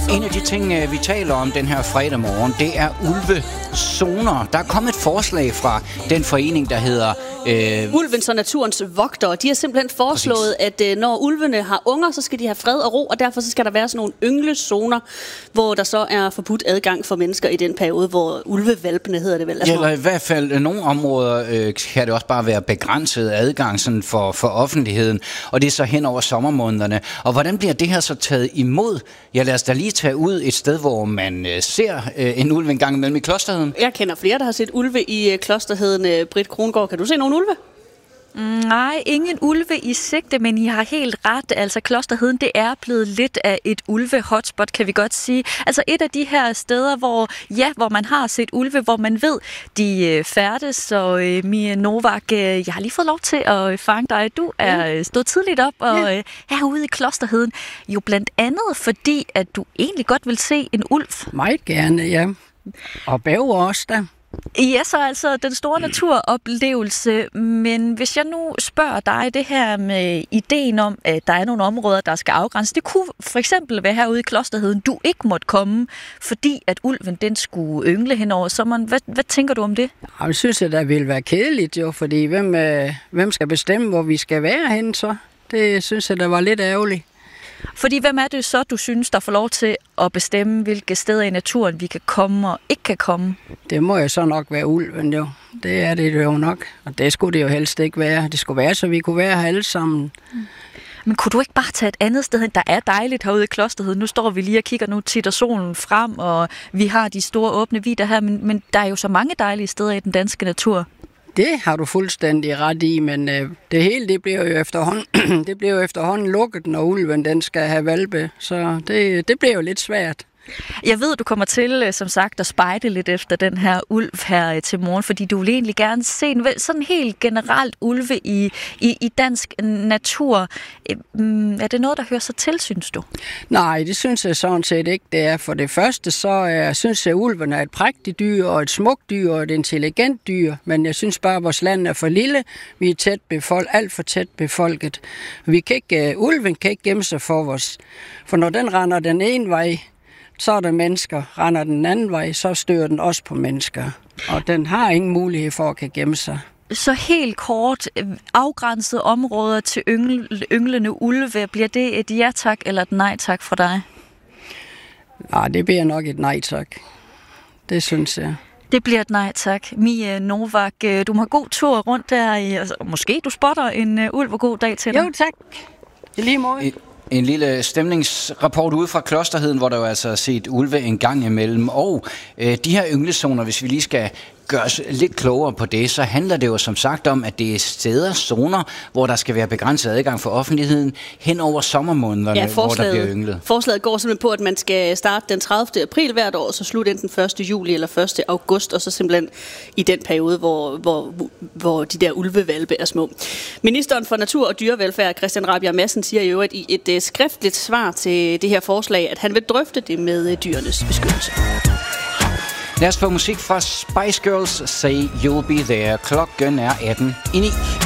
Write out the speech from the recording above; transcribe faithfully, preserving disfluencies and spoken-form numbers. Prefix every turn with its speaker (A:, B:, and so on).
A: En af de ting, vi taler om den her fredag morgen, det er ulvezoner. Der er kommet et forslag fra den forening, der hedder...
B: Øh... Ulvens og naturens vogtere. De har simpelthen foreslået, Præcis. at når ulvene har unger, så skal de have fred og ro, og derfor så skal der være sådan nogle ynglezoner, hvor der så er forbudt adgang for mennesker i den periode, hvor ulvevalpene hedder det vel.
A: Altså, ja, eller i hvert fald i nogle områder øh, kan det også bare være begrænset adgang sådan for, for offentligheden, og det er så hen over sommermånederne. Og hvordan bliver det her så taget imod? Ja, lad os da lige tage ud et sted, hvor man øh, ser øh, en ulve en gang imellem i Klosterheden.
B: Jeg kender flere, der har set ulve i øh, Klosterheden. Øh, Britt Krongaard, kan du se nogle ulve?
C: Nej, ingen ulve i sigte, men I har helt ret. Altså Klosterheden, det er blevet lidt af et ulve-hotspot, kan vi godt sige. Altså et af de her steder, hvor, ja, hvor man har set ulve, hvor man ved, de færdes. Så øh, Mia Novak, øh, jeg har lige fået lov til at fange dig. Du er ja. stået tidligt op og øh, herude i Klosterheden. Jo blandt andet fordi, at du egentlig godt vil se en ulv.
D: Meget gerne, ja. Og bæver også da.
C: Ja, så altså den store naturoplevelse, men hvis jeg nu spørger dig det her med ideen om, at der er nogle områder, der skal afgrænses, det kunne for eksempel være herude i Klosterheden, du ikke måtte komme, fordi at ulven den skulle yngle hen over sommeren. Hvad, hvad tænker du om det?
D: Jeg synes, at det ville være kedeligt jo, fordi hvem, øh, hvem skal bestemme, hvor vi skal være henne så? Det synes jeg, der var lidt ærgerligt.
C: Fordi hvem er det så, du synes, der får lov til at bestemme, hvilke steder i naturen vi kan komme og ikke kan komme?
D: Det må jo så nok være ulven, jo. Det er det jo nok. Og det skulle det jo helst ikke være. Det skulle være, så vi kunne være her alle sammen.
C: Mm. Men kunne du ikke bare tage et andet sted hen? Der er dejligt herude i Klosterheden. Nu står vi lige og kigger, nu titter solen frem, og vi har de store åbne vidder her. Men, men der er jo så mange dejlige steder i den danske natur.
D: Det har du fuldstændig ret i, men øh, det hele det bliver jo efterhånden, det bliver jo efterhånden lukket, når ulven den skal have valpe. Så det, det bliver jo lidt svært.
C: Jeg ved, du kommer til, som sagt, at spejde lidt efter den her ulv her til morgen, fordi du vil egentlig gerne se en sådan helt generelt ulve i, i, i dansk natur. Er det noget, der hører sig til, synes du?
D: Nej, det synes jeg sådan set ikke, det er. For det første, så er, synes jeg, at ulven er et prægtigt dyr, og et smukt dyr, og et intelligent dyr. Men jeg synes bare, at vores land er for lille. Vi er tæt befolket, alt for tæt befolket. Vi kan ikke, uh, ulven kan ikke gemme sig for os. For når den render den ene vej, så er der mennesker. Render den anden vej, så støder den også på mennesker. Og den har ingen mulighed for at kan gemme sig.
C: Så helt kort, afgrænsede områder til yngle, ynglende ulve, bliver det et ja tak eller et nej tak fra dig?
D: Nej, det bliver nok et nej tak. Det synes jeg.
C: Det bliver et nej tak. Mia Novak, du må have god tur rundt der. I, altså, måske du spotter en uh, ulv og god dag til dig.
D: Jo tak. I lige måde.
A: En lille stemningsrapport ude fra Klosterheden, hvor der jo altså er set ulve en gang imellem. Og øh, de her ynglezoner, hvis vi lige skal gøre os lidt klogere på det, så handler det jo som sagt om, at det er steder, zoner, hvor der skal være begrænset adgang for offentligheden hen over sommermånederne, ja, hvor der bliver ynglet.
B: Forslaget går simpelthen på, at man skal starte den tredivte april hvert år, så slutte enten første juli eller første august, og så simpelthen i den periode, hvor, hvor, hvor de der ulvevalpe er små. Ministeren for Natur og Dyrevelfærd, Christian Rabjerg Madsen, siger jo at i et skriftligt svar til det her forslag, at han vil drøfte det med dyrenes beskyttelse.
A: Lad os få musik fra Spice Girls, Say You'll Be There. Klokken er atten i ni.